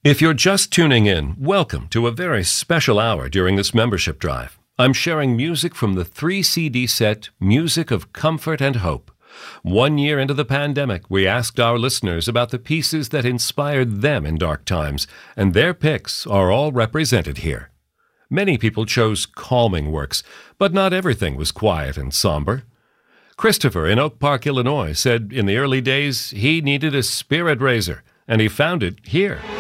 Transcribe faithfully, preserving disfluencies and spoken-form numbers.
If you're just tuning in, welcome to a very special hour during this membership drive. I'm sharing music from the three C D set Music of Comfort and Hope. One year into the pandemic, we asked our listeners about the pieces that inspired them in dark times, and their picks are all represented here. Many people chose calming works, but not everything was quiet and somber. Christopher in Oak Park, Illinois, said in the early days he needed a spirit raiser, and he found it here.